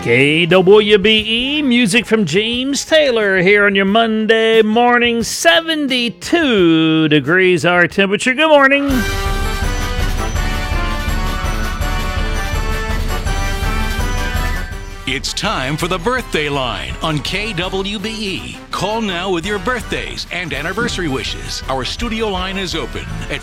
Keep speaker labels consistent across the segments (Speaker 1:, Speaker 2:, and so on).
Speaker 1: KWBE, music from James Taylor here on your Monday morning. 72 degrees our temperature. Good morning.
Speaker 2: It's time for the Birthday Line on KWBE. Call now with your birthdays and anniversary wishes. Our studio line is open at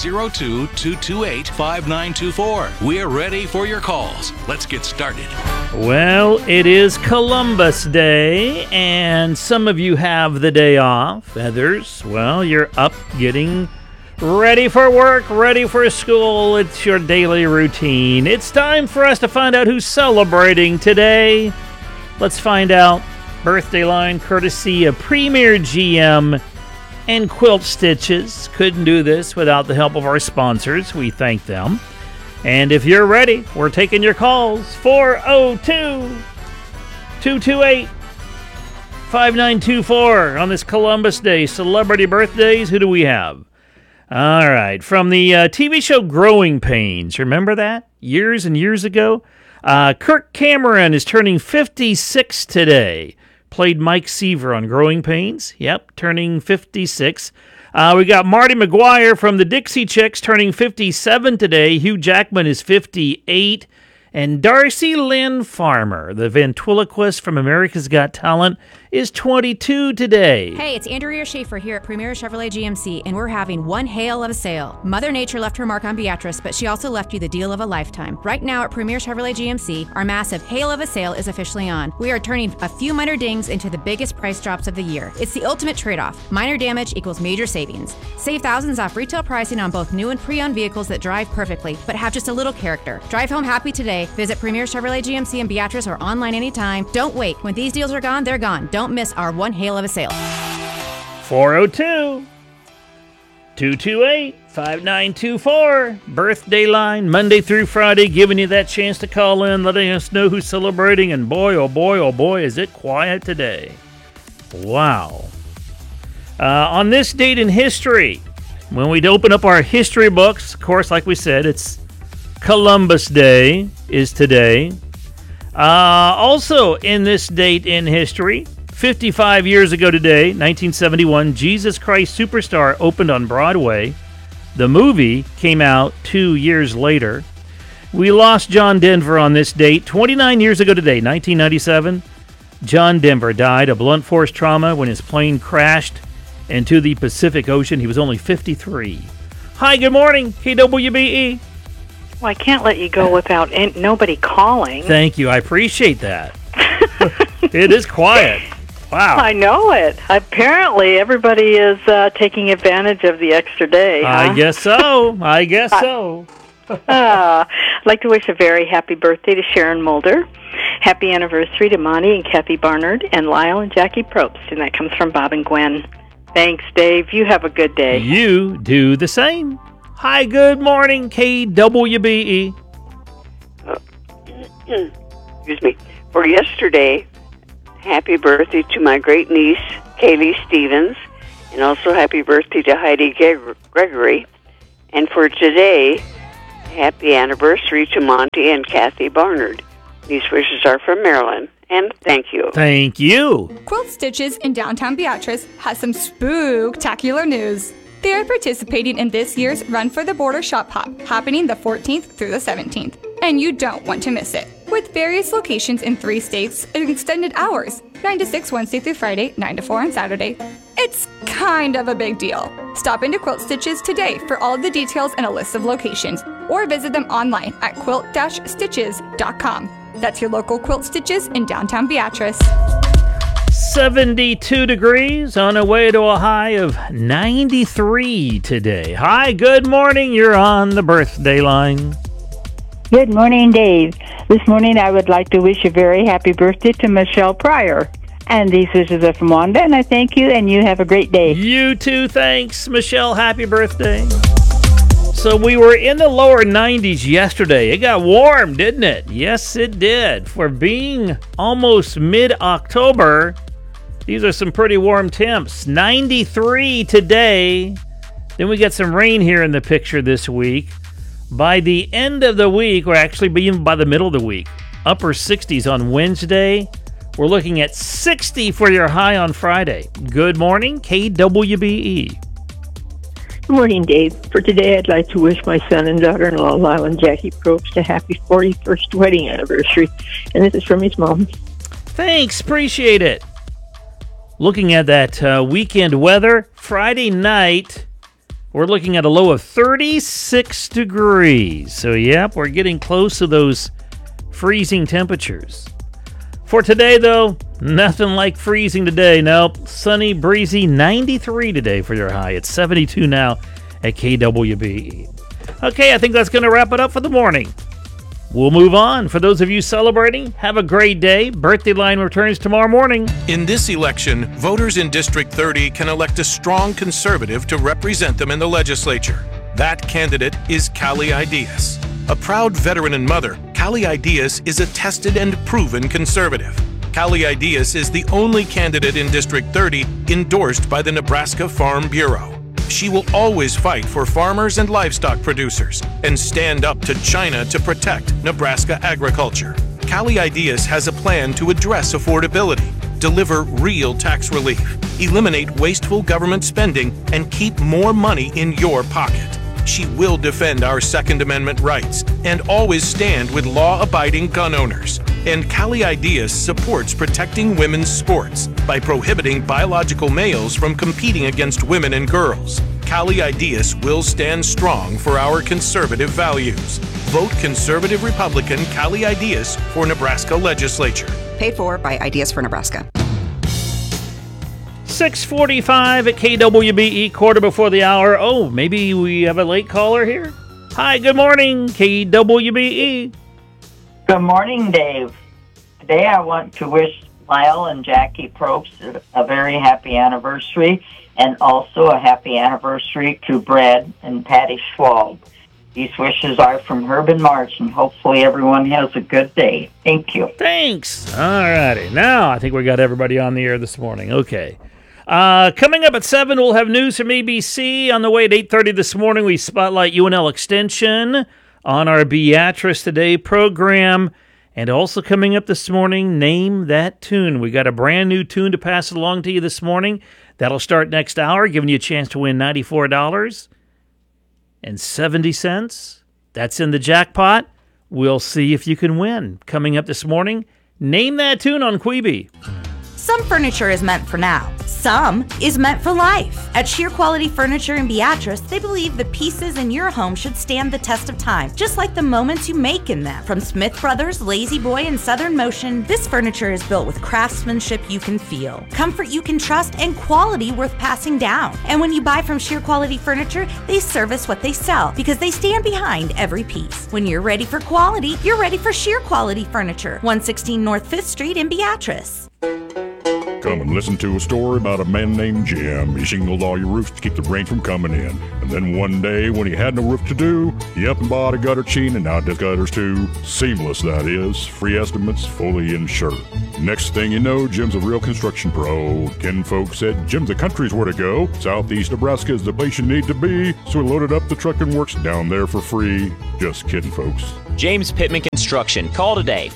Speaker 2: 402-228-5924. We're ready for your calls. Let's get started.
Speaker 1: Well, it is Columbus Day, and some of you have the day off. Others, well, you're up getting ready for work, ready for school. It's your daily routine. It's time for us to find out who's celebrating today. Let's find out. Birthday line courtesy of Premier GM and Quilt Stitches. Couldn't do this without the help of our sponsors. We thank them. And if you're ready, we're taking your calls. 402-228-5924 on this Columbus Day. Celebrity birthdays, who do we have? All right, from the TV show Growing Pains. Remember that? Years and years ago? Kirk Cameron is turning 56 today. Played Mike Seaver on Growing Pains. Yep, turning 56. We got Marty McGuire from the Dixie Chicks turning 57 today. Hugh Jackman is 58. And Darcy Lynn Farmer, the ventriloquist from America's Got Talent, is 22 today.
Speaker 3: Hey, it's Andrea Schaefer here at Premier Chevrolet GMC, and we're having one hail of a sale. Mother Nature left her mark on Beatrice, but she also left you the deal of a lifetime. Right now at Premier Chevrolet GMC, our massive hail of a sale is officially on. We are turning a few minor dings into the biggest price drops of the year. It's the ultimate trade-off. Minor damage equals major savings. Save thousands off retail pricing on both new and pre-owned vehicles that drive perfectly, but have just a little character. Drive home happy today. Visit Premier Chevrolet GMC in Beatrice or online anytime. Don't wait. When these deals are gone, they're gone. Don't miss our one hail of a sale.
Speaker 1: 402-228-5924. Birthday line, Monday through Friday, giving you that chance to call in, letting us know who's celebrating. And boy, oh boy, oh boy, is it quiet today. Wow. On this date in history, when we'd open up our history books, of course, like we said, it's Columbus Day is today. Also, in this date in history, 55 years ago today, 1971, Jesus Christ Superstar opened on Broadway. The movie came out 2 years later. We lost John Denver on this date. 29 years ago today, 1997, John Denver died of blunt force trauma when his plane crashed into the Pacific Ocean. He was only 53. Hi, good morning, KWBE.
Speaker 4: Well, I can't let you go without nobody calling.
Speaker 1: Thank you. I appreciate that. It is quiet. Wow.
Speaker 4: I know it. Apparently, everybody is taking advantage of the extra day. Huh?
Speaker 1: I guess so.
Speaker 4: I'd like to wish a very happy birthday to Sharon Mulder. Happy anniversary to Monty and Kathy Barnard and Lyle and Jackie Probst. And that comes from Bob and Gwen. Thanks, Dave. You have a good day.
Speaker 1: You do the same. Hi, good morning, KWBE.
Speaker 5: Excuse me. For yesterday, happy birthday to my great niece, Kaylee Stevens, and also happy birthday to Heidi Gregory. And for today, happy anniversary to Monty and Kathy Barnard. These wishes are from Maryland, and thank you.
Speaker 1: Thank you.
Speaker 6: Quilt Stitches in downtown Beatrice has some spooktacular news. They are participating in this year's Run for the Border Shop Hop, happening the 14th through the 17th, and you don't want to miss it. With various locations in 3 states and extended hours, 9 to 6 Wednesday through Friday, 9 to 4 on Saturday. It's kind of a big deal. Stop into Quilt Stitches today for all of the details and a list of locations, or visit them online at quilt-stitches.com. That's your local Quilt Stitches in downtown Beatrice.
Speaker 1: 72 degrees on our way to a high of 93 today. Hi, good morning. You're on the birthday line.
Speaker 7: Good morning, Dave. This morning I would like to wish a very happy birthday to Michelle Pryor. And these wishes are from Wanda, and I thank you, and you have a great day.
Speaker 1: You too, thanks, Michelle. Happy birthday. So we were in the lower 90s yesterday. It got warm, didn't it? Yes, it did. For being almost mid-October, these are some pretty warm temps. 93 today. Then we got some rain here in the picture this week. By the end of the week, or actually even by the middle of the week, upper 60s on Wednesday. We're looking at 60 for your high on Friday. Good morning, KWBE.
Speaker 8: Good morning, Dave. For today, I'd like to wish my son and daughter-in-law, Lyle and Jackie Probst, a happy 41st wedding anniversary. And this is from his mom.
Speaker 1: Thanks, appreciate it. Looking at that weekend weather, Friday night, we're looking at a low of 36 degrees. So, yep, we're getting close to those freezing temperatures. For today, though, nothing like freezing today. Nope. Sunny, breezy, 93 today for your high. It's 72 now at KWBE. Okay, I think that's going to wrap it up for the morning. We'll move on. For those of you celebrating, have a great day. Birthday Line returns tomorrow morning.
Speaker 9: In this election, voters in District 30 can elect a strong conservative to represent them in the legislature. That candidate is Callie Ideas. A proud veteran and mother, Callie Ideas is a tested and proven conservative. Callie Ideas is the only candidate in District 30 endorsed by the Nebraska Farm Bureau. She will always fight for farmers and livestock producers and stand up to China to protect Nebraska agriculture. Callie Ideas has a plan to address affordability, deliver real tax relief, eliminate wasteful government spending, and keep more money in your pocket. She will defend our Second Amendment rights and always stand with law-abiding gun owners. And Callie Ideas supports protecting women's sports by prohibiting biological males from competing against women and girls. Callie Ideas will stand strong for our conservative values. Vote Conservative Republican Callie Ideas for Nebraska Legislature.
Speaker 10: Paid for by Ideas for Nebraska.
Speaker 1: 6:45 at KWBE, quarter before the hour. Oh, maybe we have a late caller here? Hi, good morning, KWBE.
Speaker 11: Good morning, Dave. Today I want to wish Lyle and Jackie Probst a very happy anniversary, and also a happy anniversary to Brad and Patty Schwab. These wishes are from Herb and March, and hopefully everyone has a good day. Thank you.
Speaker 1: Thanks. All righty. Now I think we got everybody on the air this morning. Okay. Coming up at 7, we'll have news from ABC. On the way at 8:30 this morning, we spotlight UNL Extension on our Beatrice Today program. And also coming up this morning, Name That Tune. We got a brand new tune to pass along to you this morning. That'll start next hour, giving you a chance to win $94.70. That's in the jackpot. We'll see if you can win. Coming up this morning, Name That Tune on Quibi.
Speaker 12: Some furniture is meant for now. Some is meant for life. At Sheer Quality Furniture in Beatrice, they believe the pieces in your home should stand the test of time, just like the moments you make in them. From Smith Brothers, Lazy Boy, and Southern Motion, this furniture is built with craftsmanship you can feel, comfort you can trust, and quality worth passing down. And when you buy from Sheer Quality Furniture, they service what they sell because they stand behind every piece. When you're ready for quality, you're ready for Sheer Quality Furniture, 116 North 5th Street in Beatrice.
Speaker 13: Come and listen to a story about a man named Jim. He shingled all your roofs to keep the rain from coming in. And then one day, when he had no roof to do, he up and bought a gutter chain and now does gutters too. Seamless, that is. Free estimates, fully insured. Next thing you know, Jim's a real construction pro. Ken folks said Jim's the country's where to go. Southeast Nebraska is the place you need to be. So he loaded up the truck and works down there for free. Just kidding, folks.
Speaker 14: James Pittman Construction. Call today,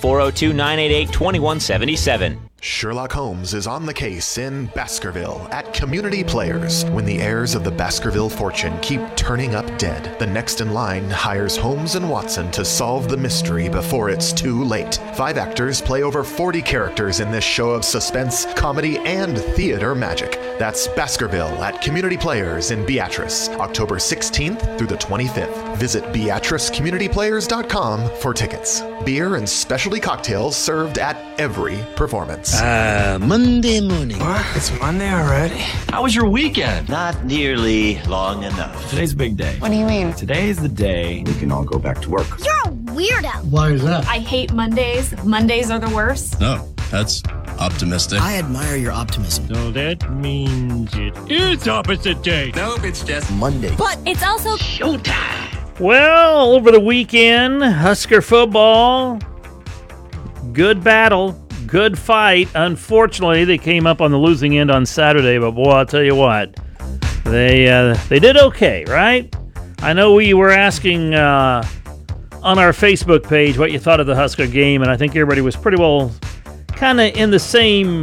Speaker 14: 402-988-2177.
Speaker 15: Sherlock Holmes is on the case in Baskerville at Community Players. When the heirs of the Baskerville fortune keep turning up dead, the next in line hires Holmes and Watson to solve the mystery before it's too late. 5 actors play over 40 characters in this show of suspense, comedy, and theater magic. That's Baskerville at Community Players in Beatrice, October 16th through the 25th. Visit BeatriceCommunityPlayers.com for tickets. Beer and specialty cocktails served at every performance.
Speaker 16: Monday morning.
Speaker 17: What? It's Monday already? How was your weekend?
Speaker 16: Not nearly long enough.
Speaker 17: Today's a big day.
Speaker 18: What do you mean?
Speaker 17: Today's the day we can all go back to work.
Speaker 18: You're a weirdo.
Speaker 19: Why is that?
Speaker 18: I hate Mondays. Mondays are the worst.
Speaker 19: No, that's optimistic.
Speaker 20: I admire your optimism.
Speaker 19: So that means it is opposite day.
Speaker 17: Nope, it's just
Speaker 20: Monday.
Speaker 18: But it's also
Speaker 17: showtime.
Speaker 1: Well, over the weekend, Husker football, good battle, good fight. Unfortunately, they came up on the losing end on Saturday, but boy, I'll tell you what, they did okay, right? I know we were asking on our Facebook page what you thought of the Husker game, and I think everybody was pretty well kind of in the same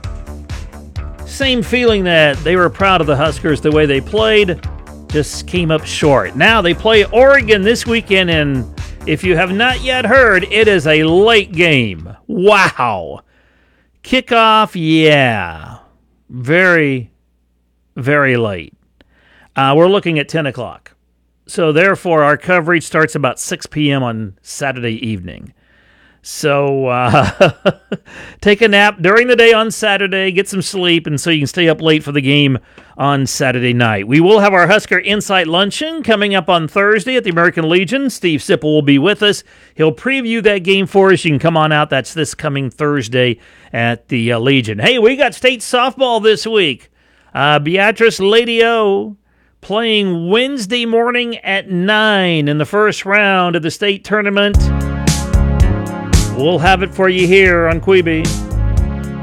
Speaker 1: feeling that they were proud of the Huskers the way they played, just came up short. Now they play Oregon this weekend, and if you have not yet heard, it is a late game. Wow. Kickoff, yeah. Very, very late. We're looking at 10 o'clock. So therefore, our coverage starts about 6 p.m. on Saturday evening. So take a nap during the day on Saturday, get some sleep, and so you can stay up late for the game on Saturday night. We will have our Husker Insight Luncheon coming up on Thursday at the American Legion. Steve Sipple will be with us. He'll preview that game for us. You can come on out. That's this coming Thursday at the Legion. Hey, we got state softball this week. Beatrice Lady O playing Wednesday morning at 9 in the first round of the state tournament. We'll have it for you here on Quibi.